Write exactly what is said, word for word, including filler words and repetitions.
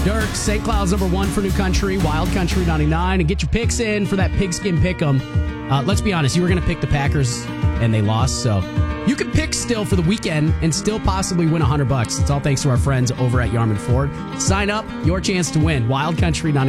Dirk, Saint Cloud's number one for New Country, Wild Country ninety-nine. And get your picks in for that pigskin pick'em. Uh, let's be honest, you were going to pick the Packers, and they lost, so you can pick still for the weekend and still possibly win one hundred bucks. It's all thanks to our friends over at Yarman Ford. Sign up, your chance to win. Wild Country ninety-nine.